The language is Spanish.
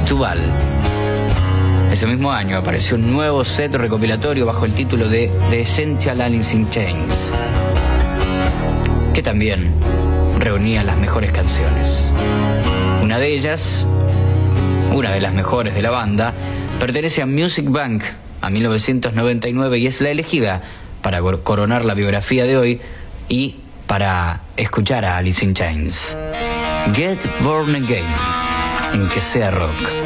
Duval. Ese mismo año apareció un nuevo set recopilatorio bajo el título de The Essential Alice in Chains, que también reunía las mejores canciones. Una de ellas, una de las mejores de la banda, pertenece a Music Bank a 1999 y es la elegida para coronar la biografía de hoy y para escuchar a Alice in Chains. Get Born Again, en Que Sea Rock.